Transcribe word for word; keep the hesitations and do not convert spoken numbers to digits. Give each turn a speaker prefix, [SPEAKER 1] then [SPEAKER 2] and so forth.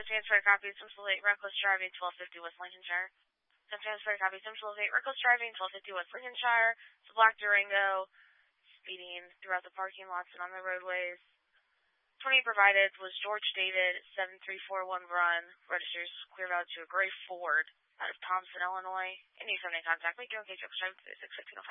[SPEAKER 1] transfer copy, Central eight, reckless driving, twelve fifty West Lincolnshire. Ten transfer copy, Central eight, reckless driving, twelve fifty West Lincolnshire. It's a black Durango, speeding throughout the parking lots and on the roadways. twenty provided was George David, seven three four one run, registers clear out to a gray Ford out of Thompson, Illinois. Any something contact, make your okay, truck, six six six